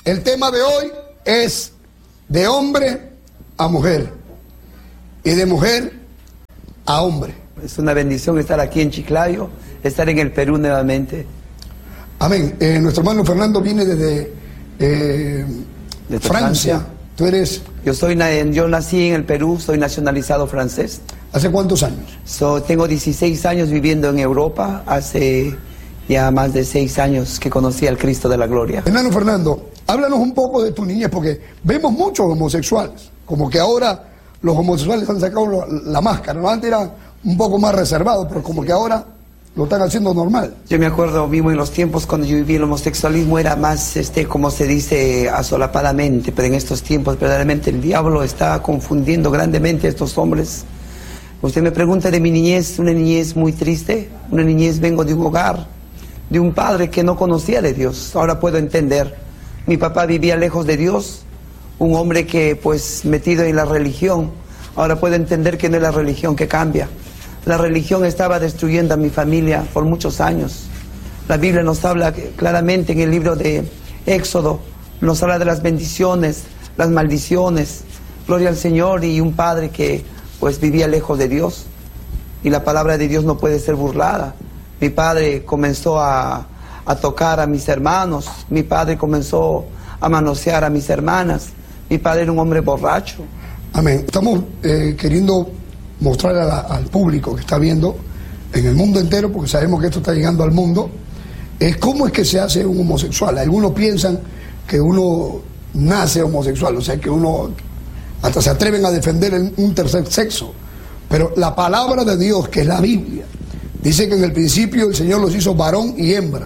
El tema de hoy es de hombre a mujer y de mujer a hombre. Es una bendición estar aquí en Chiclayo, estar en el Perú nuevamente. Amén. Nuestro hermano Fernando viene desde Francia. ¿Tú eres? Yo nací en el Perú, soy nacionalizado francés. ¿Hace cuántos años? Tengo 16 años viviendo en Europa, hace ya más de 6 años que conocí al Cristo de la Gloria. Hermano Fernando, háblanos un poco de tu niñez, porque vemos muchos homosexuales, como que ahora los homosexuales han sacado la máscara, ¿no? Antes era un poco más reservado, pero como que ahora lo están haciendo normal. Yo me acuerdo mismo en los tiempos cuando yo viví el homosexualismo era más, como se dice, asolapadamente, pero en estos tiempos verdaderamente el diablo está confundiendo grandemente a estos hombres. Usted me pregunta de mi niñez, una niñez muy triste, una niñez, vengo de un hogar, de un padre que no conocía de Dios. Ahora puedo entender, mi papá vivía lejos de Dios, un hombre que pues metido en la religión. Ahora puedo entender que no es la religión que cambia. La religión estaba destruyendo a mi familia por muchos años. La Biblia nos habla claramente en el libro de Éxodo, nos habla de las bendiciones, las maldiciones, gloria al Señor, y un padre que pues vivía lejos de Dios. Y la palabra de Dios no puede ser burlada. Mi padre comenzó a tocar a mis hermanos, mi padre comenzó a manosear a mis hermanas, mi padre era un hombre borracho. Amén. Estamos queriendo mostrar al público que está viendo en el mundo entero, porque sabemos que esto está llegando al mundo, cómo es que se hace un homosexual. Algunos piensan que uno nace homosexual, o sea que uno hasta se atreven a defender un tercer sexo, pero la palabra de Dios, que es la Biblia, dice que en el principio el Señor los hizo varón y hembra,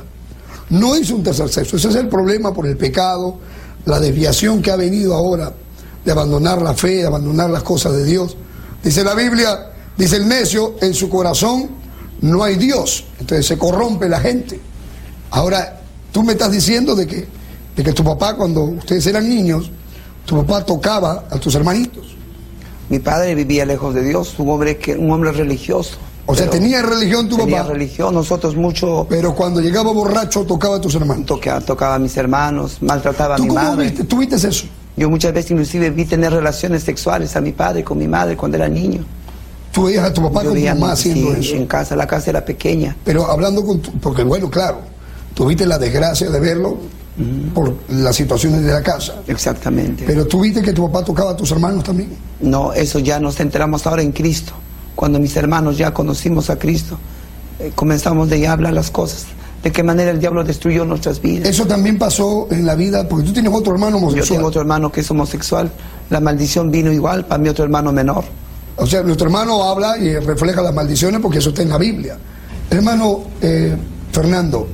no hizo un tercer sexo. Ese es el problema por el pecado, la desviación que ha venido ahora de abandonar la fe, de abandonar las cosas de Dios. Dice la Biblia, dice el necio, en su corazón no hay Dios. Entonces se corrompe la gente. Ahora, tú me estás diciendo de que tu papá, cuando ustedes eran niños, tu papá tocaba a tus hermanitos. Mi padre vivía lejos de Dios, un hombre religioso. O sea, tenía religión tu papá. Tenía religión, nosotros mucho. Pero cuando llegaba borracho tocaba a tus hermanos. Tocaba a mis hermanos, maltrataba a mi madre. ¿Tú viste eso? Yo muchas veces inclusive vi tener relaciones sexuales a mi padre con mi madre cuando era niño. ¿Tú veías a tu papá con tu mamá haciendo eso? En casa, la casa era pequeña. Pero hablando porque bueno, claro, tuviste la desgracia de verlo por las situaciones de la casa. Exactamente. Pero tú viste que tu papá tocaba a tus hermanos también. No, eso ya nos enteramos ahora en Cristo. Cuando mis hermanos ya conocimos a Cristo, comenzamos de ya hablar las cosas. De qué manera el diablo destruyó nuestras vidas. Eso también pasó en la vida, porque tú tienes otro hermano homosexual. Yo tengo otro hermano que es homosexual. La maldición vino igual para mi otro hermano menor. O sea, nuestro hermano habla y refleja las maldiciones porque eso está en la Biblia. Hermano Fernando,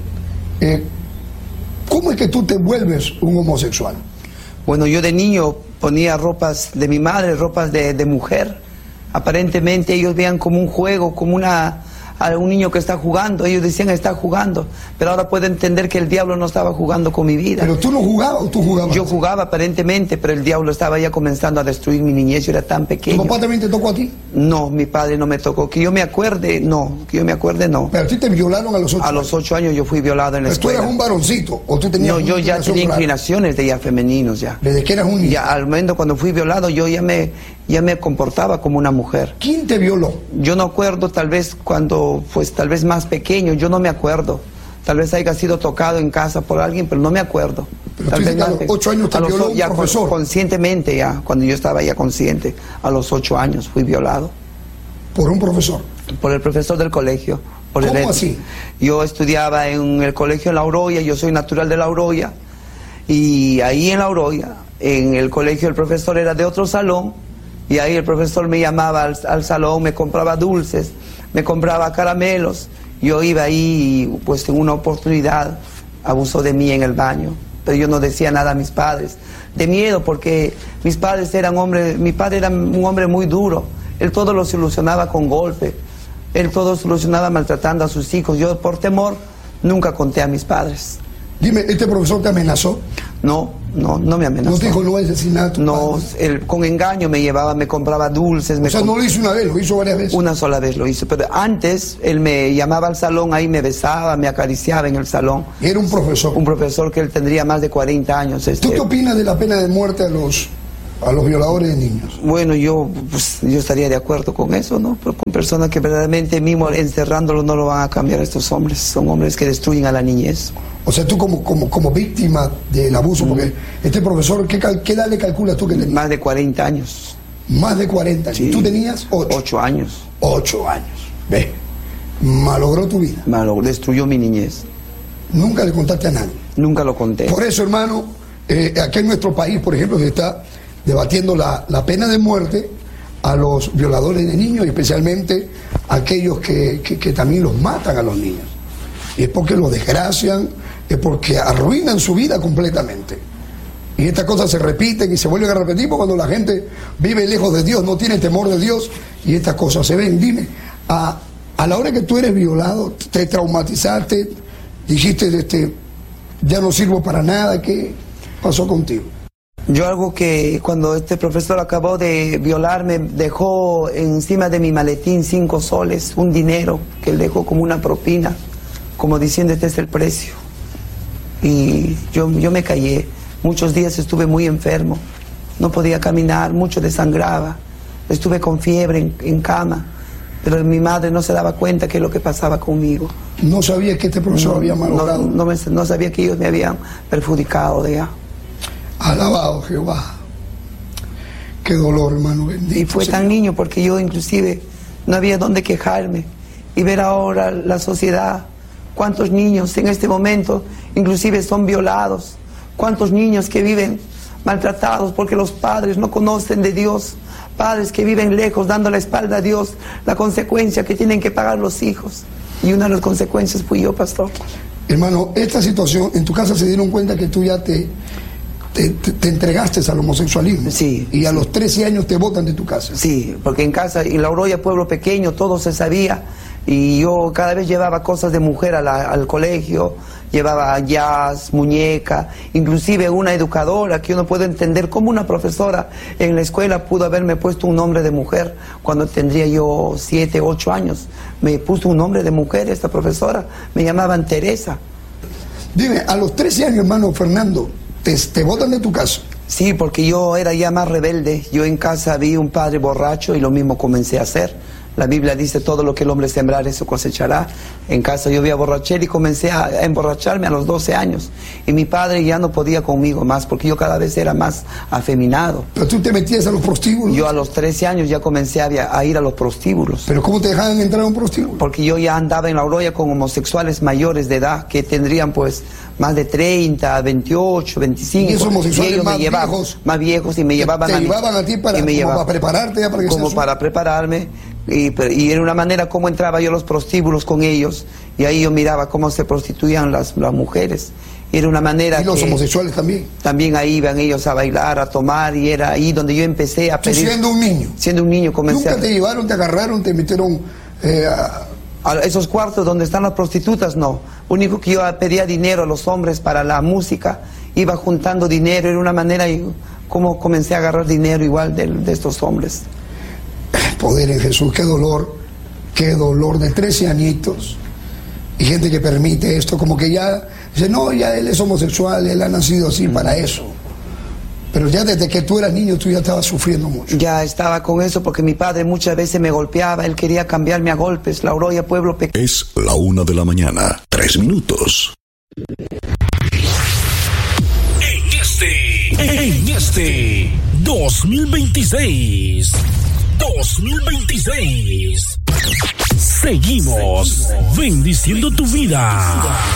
¿cómo es que tú te vuelves un homosexual? Bueno, yo de niño ponía ropas de mi madre, ropas de mujer. Aparentemente ellos veían como un juego, como a un niño que está jugando. Ellos decían está jugando, pero ahora puedo entender que el diablo no estaba jugando con mi vida. ¿Pero tú no jugabas o tú jugabas? Yo jugaba aparentemente, pero el diablo estaba ya comenzando a destruir mi niñez. Yo era tan pequeño. ¿Tu papá también te tocó a ti? No, mi padre no me tocó. Que yo me acuerde, no. ¿Pero a ti te violaron a los 8 años? A los 8 años yo fui violado en la escuela. ¿Tú eras un varoncito o tú tenías? No, yo ya tenía inclinaciones de ya femeninos ya. ¿Desde que eras un niño? Ya, al momento cuando fui violado yo ya me comportaba como una mujer. ¿Quién te violó? Yo no acuerdo, tal vez cuando, pues tal vez más pequeño, yo no me acuerdo. Tal vez haya sido tocado en casa por alguien, pero no me acuerdo. Pero tal vez a los 8 años te violó un profesor. Conscientemente ya, cuando yo estaba ya consciente, a los 8 años fui violado. ¿Por un profesor? Por el profesor del colegio. ¿Cómo así? Yo estudiaba en el colegio en La Oroya, yo soy natural de La Oroya, y ahí en La Oroya, en el colegio el profesor era de otro salón, y ahí el profesor me llamaba al salón, me compraba dulces, me compraba caramelos. Yo iba ahí y pues en una oportunidad abusó de mí en el baño, pero yo no decía nada a mis padres, de miedo, porque mis padres eran hombres, mi padre era un hombre muy duro, él todo lo solucionaba con golpe, él todo solucionaba maltratando a sus hijos. Yo por temor nunca conté a mis padres. Dime, ¿este profesor te amenazó? No me amenazó. ¿No te dijo no voy a asesinar a tu No, padre? él con engaño me llevaba, me compraba dulces. O sea, no lo hizo una vez, lo hizo varias veces. Una sola vez lo hizo, pero antes él me llamaba al salón, ahí me besaba, me acariciaba en el salón. Y era un profesor. Un profesor que él tendría más de 40 años. ¿Tú qué opinas de la pena de muerte a los violadores de niños? Bueno, yo estaría de acuerdo con eso, ¿no? Pero con personas que verdaderamente mismo encerrándolo no lo van a cambiar estos hombres. Son hombres que destruyen a la niñez. O sea, tú como víctima del abuso, porque este profesor, ¿qué edad le calculas tú que tenía? Más de 40 años. Más de 40 años. Sí. ¿Tú tenías 8 años. 8 años. Ve, malogró tu vida. Destruyó mi niñez. Nunca le contaste a nadie. Nunca lo conté. Por eso, hermano, aquí en nuestro país, por ejemplo, se está debatiendo la pena de muerte a los violadores de niños, y especialmente a aquellos que también los matan a los niños. Y es porque los desgracian, es porque arruinan su vida completamente. Y estas cosas se repiten y se vuelven a repetir cuando la gente vive lejos de Dios, no tiene temor de Dios, y estas cosas se ven. Dime, a la hora que tú eres violado, te traumatizaste, dijiste, ya no sirvo para nada, ¿qué pasó contigo? Yo algo que cuando este profesor acabó de violarme, dejó encima de mi maletín 5 soles, un dinero que él dejó como una propina, como diciendo este es el precio. Y yo me callé. Muchos días estuve muy enfermo, no podía caminar, mucho desangraba, estuve con fiebre en cama, pero mi madre no se daba cuenta de lo que pasaba conmigo. ¿No sabía que este profesor había malogrado? No sabía que ellos me habían perjudicado de ya. Alabado Jehová. Qué dolor, hermano, bendito. Y fue tan niño porque yo inclusive no había dónde quejarme. Y ver ahora la sociedad, cuántos niños en este momento inclusive son violados, cuántos niños que viven maltratados porque los padres no conocen de Dios, padres que viven lejos dando la espalda a Dios, la consecuencia que tienen que pagar los hijos. Y una de las consecuencias fui yo, pastor. Hermano, esta situación, en tu casa se dieron cuenta que tú ya te entregaste al homosexualismo. Sí. Y a los 13 años te botan de tu casa. Sí, porque en casa, en La Oroya, pueblo pequeño, todo se sabía. Y yo cada vez llevaba cosas de mujer al colegio, llevaba jazz, muñeca, inclusive una educadora, que yo no puedo entender cómo una profesora en la escuela pudo haberme puesto un nombre de mujer cuando tendría yo 7, 8 años. Me puso un nombre de mujer esta profesora, me llamaban Teresa. Dime, a los 13 años, hermano Fernando, te botan de tu casa. Sí, porque yo era ya más rebelde. Yo en casa vi un padre borracho y lo mismo comencé a hacer. La Biblia dice todo lo que el hombre sembrar, eso cosechará. En casa yo vi a borrachera y comencé a emborracharme a los 12 años. Y mi padre ya no podía conmigo más porque yo cada vez era más afeminado. ¿Pero tú te metías a los prostíbulos? Yo a los 13 años ya comencé a ir a los prostíbulos. ¿Pero cómo te dejaban entrar a un prostíbulo? Porque yo ya andaba en La Oroya con homosexuales mayores de edad que tendrían pues más de 30, 28, 25. ¿Y esos homosexuales y ellos más me llevaban, viejos? Más viejos y me llevaban ¿Te llevaban a ti para prepararte ya para que como seas para prepararme? Y era una manera como entraba yo a los prostíbulos con ellos, y ahí yo miraba cómo se prostituían las mujeres. Y era una manera. ¿Y los homosexuales también? También ahí iban ellos a bailar, a tomar, y era ahí donde yo empecé a pedir. Siendo un niño. Siendo un niño comencé. ¿Nunca te llevaron, te agarraron, te metieron a esos cuartos donde están las prostitutas? No. Único que yo pedía dinero a los hombres para la música, iba juntando dinero, era una manera y como comencé a agarrar dinero igual de estos hombres. Poder en Jesús, qué dolor de 13 añitos y gente que permite esto, como que ya dice, no, ya él es homosexual, él ha nacido así para eso. Pero ya desde que tú eras niño tú ya estabas sufriendo mucho. Ya estaba con eso porque mi padre muchas veces me golpeaba, él quería cambiarme a golpes. La Oroya, pueblo pequeño. Es la 1 de la mañana, 3 minutos. En este 2026, seguimos bendiciendo tu vida.